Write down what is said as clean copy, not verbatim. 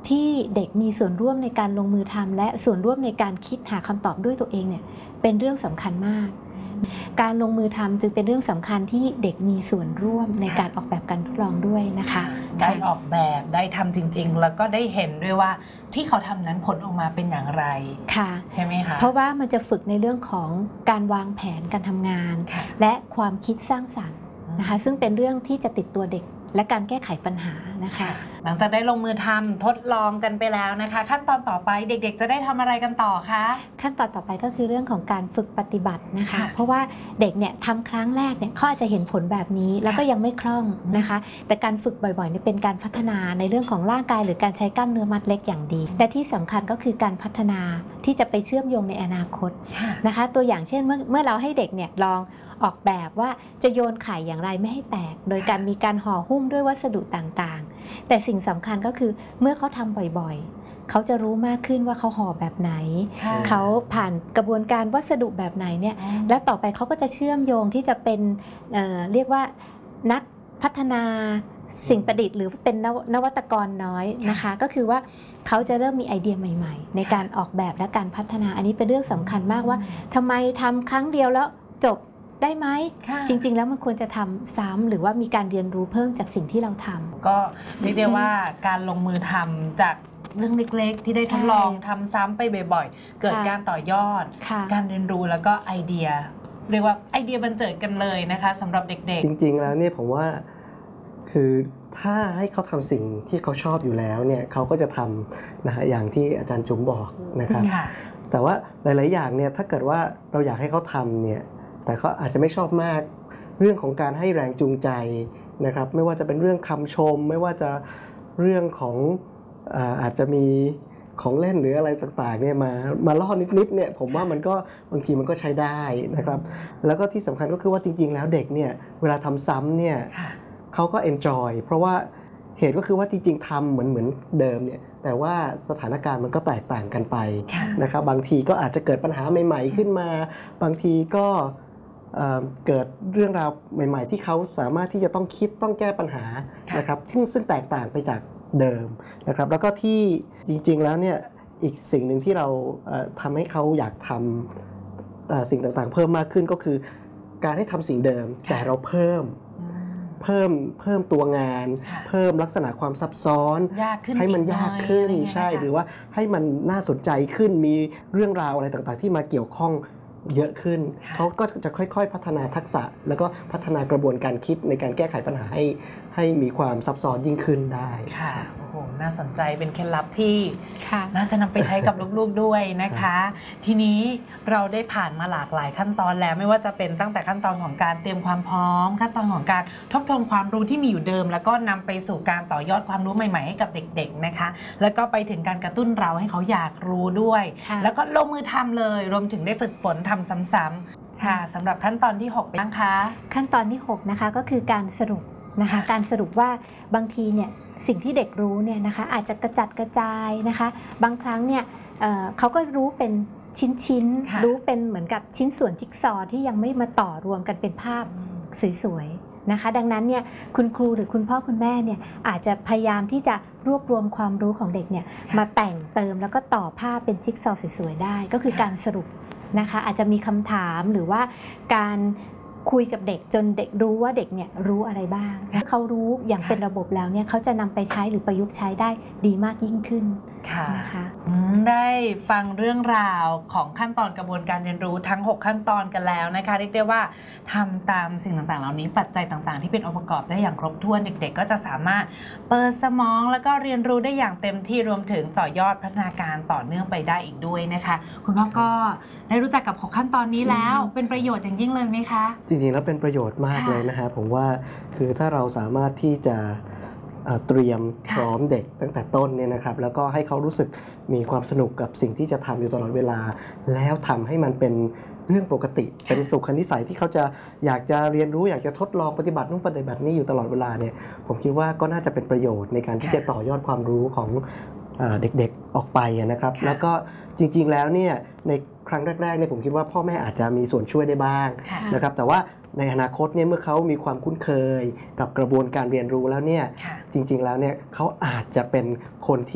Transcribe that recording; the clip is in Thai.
ที่เด็กมีส่วนร่วมในการลงมือทำและส่วนร่วมในการคิดหาคำตอบด้วยตัวเองเนี่ยเป็นเรื่องสำคัญมากการลงมือทำจึงเป็นเรื่องสำคัญที่เด็กมีส่วนร่วมในการออกแบบการทดลองด้วยนะคะได้ออกแบบได้ทำจริงๆแล้วก็ได้เห็นด้วยว่าที่เขาทำนั้นผลออกมาเป็นอย่างไรค่ะใช่ไหมคะเพราะว่ามันจะฝึกในเรื่องของการวางแผนการทำงานและความคิดสร้างสรรค์นะคะซึ่งเป็นเรื่องที่จะติดตัวเด็กและการแก้ไขปัญหานะคะหลังจากได้ลงมือทำทดลองกันไปแล้วนะคะขั้นตอนต่อไปเด็กๆจะได้ทำอะไรกันต่อคะขั้นตอนต่อไปก็คือเรื่องของการฝึกปฏิบัตินะคะเพราะว่าเด็กเนี่ยทำครั้งแรกเนี่ยเขาอาจจะเห็นผลแบบนี้แล้วก็ยังไม่คล่องนะคะแต่การฝึกบ่อยๆเนี่ยเป็นการพัฒนาในเรื่องของร่างกายหรือการใช้กล้ามเนื้อมัดเล็กอย่างดีและที่สำคัญก็คือการพัฒนาที่จะไปเชื่อมโยงในอนาคตนะคะตัวอย่างเช่นเมื่อเราให้เด็กเนี่ยลองออกแบบว่าจะโยนไข่อย่างไรไม่ให้แตกโดยการมีการห่อหุ้มด้วยวัสดุต่างๆแต่สิ่งสำคัญก็คือเมื่อเขาทำบ่อยๆเขาจะรู้มากขึ้นว่าเขาห่อแบบไหนเขาผ่านกระบวนการวัสดุแบบไหนเนี่ยแล้วต่อไปเขาก็จะเชื่อมโยงที่จะเป็นเรียกว่านักพัฒนาสิ่งประดิษฐ์หรือเป็นนวัตกรน้อยนะคะก็คือว่าเขาจะเริ่มมีไอเดียใหม่ๆในการออกแบบและการพัฒนาอันนี้เป็นเรื่องสำคัญมากว่าทำไมทำครั้งเดียวแล้วจบได้ไหมจริงๆแล้วมันควรจะทำซ้ำหรือว่ามีการเรียนรู้เพิ่มจากสิ่งที่เราทำก็เรียกได้ว่าการลงมือทำจากเรื่องเล็กๆที่ได้ทดลองทำซ้ำไปบ่อยๆเกิดการต่อยอดการเรียนรู้แล้วก็ไอเดียเรียกว่าไอเดียบันเจิดกันเลยนะคะสำหรับเด็กๆจริงๆแล้วเนี่ยผมว่าคือถ้าให้เขาทำสิ่งที่เขาชอบอยู่แล้วเนี่ยเขาก็จะทำนะฮะอย่างที่อาจารย์จุ๋มบอกนะครับแต่ว่าหลายๆอย่างเนี่ยถ้าเกิดว่าเราอยากให้เขาทำเนี่ยแต่เขาอาจจะไม่ชอบมากเรื่องของการให้แรงจูงใจนะครับไม่ว่าจะเป็นเรื่องคำชมไม่ว่าจะเรื่องของอาจจะมีของเล่นหรืออะไรต่างๆเนี่ยมาล่อนิดๆเนี่ยผมว่ามันก็บางทีมันก็ใช้ได้นะครับแล้วก็ที่สำคัญก็คือว่าจริงๆแล้วเด็กเนี่ยเวลาทำซ้ำเนี่ยเขาก็ enjoy เพราะว่าเหตุก็คือว่าจริงๆทำเหมือนเดิมเนี่ยแต่ว่าสถานการณ์มันก็แตกต่างกันไปนะครับบางทีก็อาจจะเกิดปัญหาใหม่ๆขึ้นมาบางทีก็เกิดเรื่องราวใหม่ๆที่เขาสามารถที่จะต้องคิดต้องแก้ปัญหานะครับซึ่งแตกต่างไปจากเดิมนะครับแล้วก็ที่จริงๆแล้วเนี่ยอีกสิ่งหนึ่งที่เราทำให้เขาอยากทำสิ่งต่างๆเพิ่มมากขึ้นก็คือการให้ทำสิ่งเดิมแต่เราเพิ่มตัวงานเพิ่มลักษณะความซับซ้อนให้มันยากขึ้นใช่หรือว่าให้มันน่าสนใจขึ้นมีเรื่องราวอะไรต่างๆที่มาเกี่ยวข้องเยอะขึ้นเขาก็จะค่อยๆพัฒนาทักษะแล้วก็พัฒนากระบวนการคิดในการแก้ไขปัญหาให้มีความซับซ้อนยิ่งขึ้นได้ค่ะโอ้โหน่าสนใจเป็นเคล็ดลับที่น่าจะนำไปใช้กับลูกๆด้วยนะคะทีนี้เราได้ผ่านมาหลากหลายขั้นตอนแล้วไม่ว่าจะเป็นตั้งแต่ขั้นตอนของการเตรียมความพร้อมขั้นตอนของการทบทวนความรู้ที่มีอยู่เดิมแล้วก็นำไปสู่การต่อยอดความรู้ใหม่ๆให้กับเด็กๆนะคะแล้วก็ไปถึงการกระตุ้นเราให้เขาอยากรู้ด้วยแล้วก็ลงมือทำเลยรวมถึงได้ฝึกฝนทำซ้ำๆค่ะสำหรับขั้นตอนที่6เป็นยังคะขั้นตอนที่6นะคะก็คือการสรุปนะคะการสรุปว่าบางทีเนี่ยสิ่งที่เด็กรู้เนี่ยนะคะอาจจะกระจัดกระจายนะคะบางครั้งเนี่ยเขาก็รู้เป็นชิ้นๆรู้เป็นเหมือนกับชิ้นส่วนจิ๊กซอว์ที่ยังไม่มาต่อรวมกันเป็นภาพสวยๆนะคะดังนั้นเนี่ยคุณครูหรือคุณพ่อคุณแม่เนี่ยอาจจะพยายามที่จะรวบรวมความรู้ของเด็กเนี่ยมาแต่งเติมแล้วก็ต่อภาพเป็นจิ๊กซอว์สวยๆได้ก็คือการสรุปนะคะอาจจะมีคำถามหรือว่าการคุยกับเด็กจนเด็กรู้ว่าเด็กเนี่ยรู้อะไรบ้างถ้าเขารู้อย่างเป็นระบบแล้วเนี่ยเขาจะนำไปใช้หรือประยุกต์ใช้ได้ดีมากยิ่งขึ้นนะคะได้ฟังเรื่องราวของขั้นตอนกระบวนการเรียนรู้ทั้ง6ขั้นตอนกันแล้วนะคะเรียกได้ว่าทำตามสิ่งต่างๆเหล่านี้ปัจจัยต่างๆที่เป็นองค์ประกอบได้อย่างครบถ้วนเด็กๆก็จะสามารถเปิดสมองแล้วก็เรียนรู้ได้อย่างเต็มที่รวมถึงต่อยอดพัฒนาการต่อเนื่องไปได้อีกด้วยนะคะคุณพ่อก็ได้รู้จักกับ6ขั้นตอนนี้แล้วเป็นประโยชน์อย่างยิ่งเลยไหมคะจริงๆแล้วเป็นประโยชน์มากเลยนะฮะผมว่าคือถ้าเราสามารถที่จะเตรียมพร้อมเด็กตั้งแต่ต้นเนี่ยนะครับแล้วก็ให้เขารู้สึกมีความสนุกกับสิ่งที่จะทำอยู่ตลอดเวลาแล้วทำให้มันเป็นเรื่องปกติเป็นสุขนิสัยที่เขาจะอยากจะเรียนรู้อยากจะทดลองปฏิบัตินู่นปฏิบัตินี่อยู่ตลอดเวลาเนี่ยผมคิดว่าก็น่าจะเป็นประโยชน์ในการที่จะต่อยอดความรู้ของเด็กๆออกไปนะครับแล้วก็จริงๆแล้วเนี่ยในครั้งแรกๆเนี่ยผมคิดว่าพ่อแม่อาจจะมีส่วนช่วยได้บ้างนะครับแต่ว่าในอนาคตเนี่ยเมื่อเขามีความคุ้นเคยกับกระบวนการเรียนรู้แล้วเนี่ยจริงๆแล้วเนี่ยเขาอาจจะเป็นคนที่